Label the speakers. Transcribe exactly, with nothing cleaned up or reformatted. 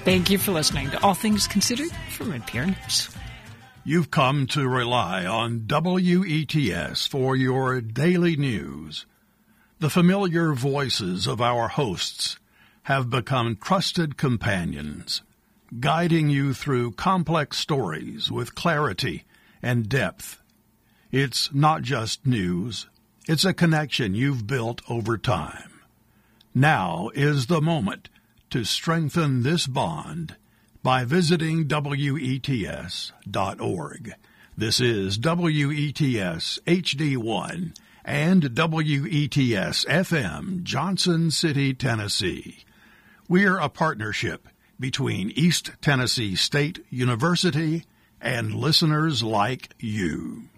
Speaker 1: Thank you for listening to All Things Considered from N P R News.
Speaker 2: You've come to rely on W E T S for your daily news. The familiar voices of our hosts have become trusted companions, guiding you through complex stories with clarity and depth. It's not just news, it's a connection you've built over time. Now is the moment to strengthen this bond by visiting W E T S dot org. This is W E T S H D one and W E T S F M, Johnson City, Tennessee. We're a partnership between East Tennessee State University and listeners like you.